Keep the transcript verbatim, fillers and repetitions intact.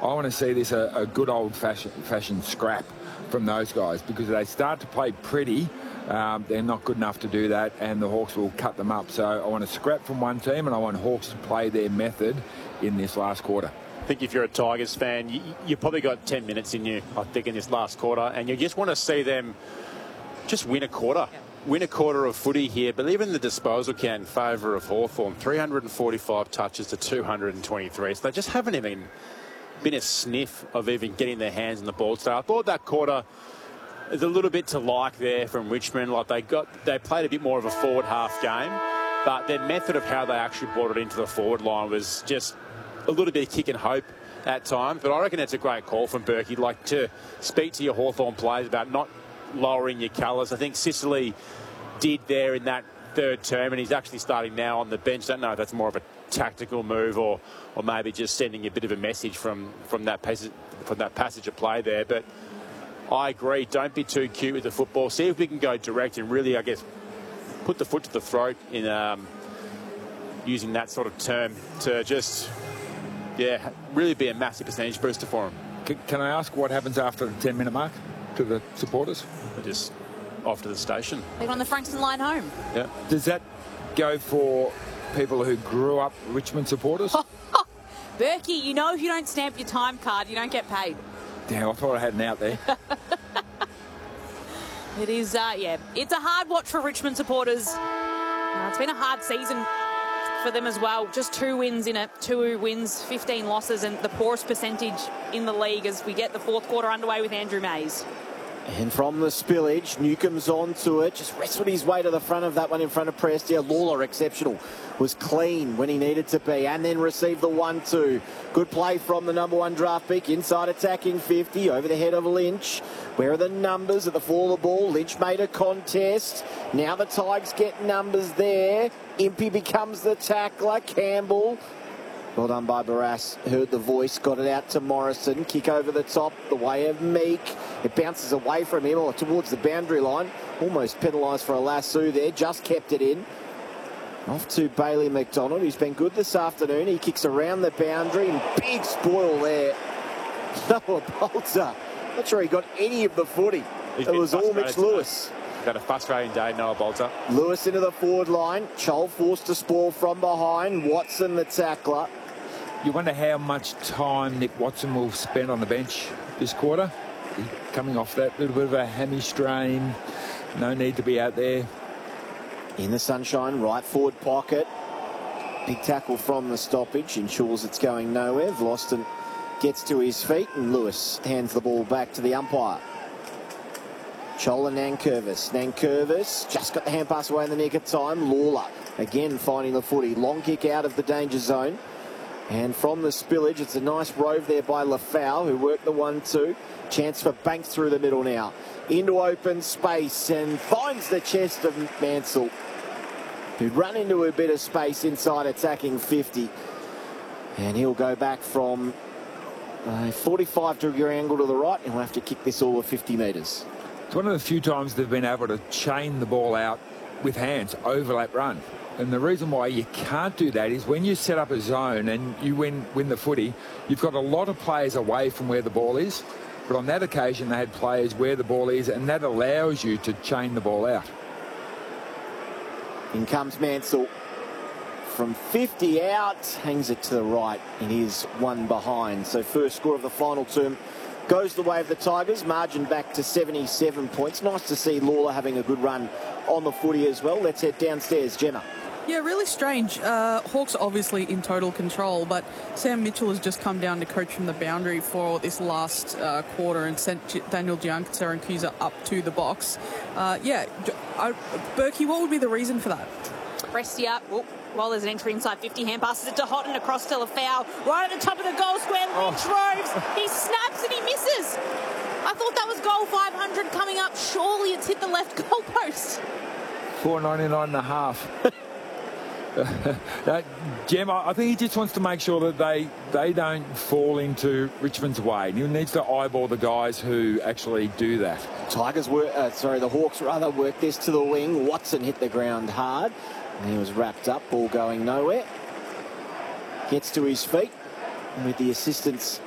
I want to see this a, a good old-fashioned fashioned scrap from those guys, because they start to play pretty. Um, they're not good enough to do that, and the Hawks will cut them up. So I want a scrap from one team, and I want Hawks to play their method in this last quarter. I think if you're a Tigers fan, you, you probably got ten minutes in you, I think, in this last quarter, and you just want to see them just win a quarter. Yeah. Win a quarter of footy here, but even the disposal count in favour of Hawthorn, three hundred forty-five touches to two hundred twenty-three. So they just haven't even been a sniff of even getting their hands on the ball today. I thought that quarter is a little bit to like there from Richmond. Like they got, they played a bit more of a forward half game, but their method of how they actually brought it into the forward line was just a little bit of kick and hope at times. But I reckon it's a great call from Berkey, like to speak to your Hawthorn players about not lowering your colours. I think Sicily did there in that third term, and he's actually starting now on the bench. I don't know if that's more of a tactical move or or maybe just sending a bit of a message from from that passage from that passage of play there. But I agree, don't be too cute with the football. See if we can go direct and really, I guess, put the foot to the throat in um, using that sort of term to just, yeah, really be a massive percentage booster for them. Can, can I ask what happens after the ten minute mark to the supporters? They're just off to the station. They're on the Frankston line home. Yeah. Does that go for people who grew up Richmond supporters? Berkey, you know if you don't stamp your time card, you don't get paid. Damn, I thought I had an out there. It is, uh, yeah, it's a hard watch for Richmond supporters. Uh, it's been a hard season for them as well. Just two wins in it, two wins, fifteen losses, and the poorest percentage in the league as we get the fourth quarter underway with Andrew Mays. And from the spillage, Newcomb's onto it. Just wrestled his way to the front of that one in front of Prestia. Lawler, exceptional. Was clean when he needed to be, and then received the one two. Good play from the number one draft pick. Inside attacking fifty over the head of Lynch. Where are the numbers at the fall of the ball? Lynch made a contest. Now the Tigers get numbers there. Impey becomes the tackler. Campbell. Well done by Barras. Heard the voice, got it out to Morrison. Kick over the top, the way of Meek. It bounces away from him or towards the boundary line. Almost penalised for a lasso there. Just kept it in. Off to Bailey McDonald, who's been good this afternoon. He kicks around the boundary and big spoil there. Noah Bolter. Not sure he got any of the footy. He's it was all Mitch Lewis. Got a frustrating day, Noah Bolter. Lewis into the forward line. Chol forced to spoil from behind. Watson the tackler. You wonder how much time Nick Watson will spend on the bench this quarter. He's coming off that little bit of a hammy strain. No need to be out there. In the sunshine, right forward pocket. Big tackle from the stoppage. Ensures it's going nowhere. Vlosten gets to his feet and Lewis hands the ball back to the umpire. Chol and Nankervis. Nankervis just got the hand pass away in the nick of time. Lawler again finding the footy. Long kick out of the danger zone. And from the spillage, it's a nice rove there by Lafau, who worked the one two. Chance for Banks through the middle now. Into open space and finds the chest of Mansell, who'd run into a bit of space inside attacking fifty. And he'll go back from a forty-five degree angle to the right, and he'll have to kick this all of fifty metres. It's one of the few times they've been able to chain the ball out with hands, overlap run. And the reason why you can't do that is when you set up a zone and you win win the footy, you've got a lot of players away from where the ball is. But on that occasion, they had players where the ball is, and that allows you to chain the ball out. In comes Mansell. From fifty out, hangs it to the right. It is one behind. So first score of the final term goes the way of the Tigers. Margin back to seventy-seven points. Nice to see Lawler having a good run on the footy as well. Let's head downstairs. Gemma. Yeah, really strange. Uh, Hawks obviously in total control, but Sam Mitchell has just come down to coach from the boundary for this last uh, quarter and sent G- Daniel Giancarlo up to the box. Uh, yeah, I, Berkey, what would be the reason for that? Prestia, oh, while there's an entry inside fifty, hand passes it to Houghton across to Lafau, right at the top of the goal square. Lynch oh. roves, he snaps and he misses. I thought that was goal five hundred coming up. Surely it's hit the left goal post. four ninety-nine and a half. uh, Gem, I think he just wants to make sure that they they don't fall into Richmond's way. He needs to eyeball the guys who actually do that. Tigers were, uh, sorry, the Hawks rather work this to the wing. Watson hit the ground hard. And he was wrapped up, ball going nowhere. Gets to his feet with the assistance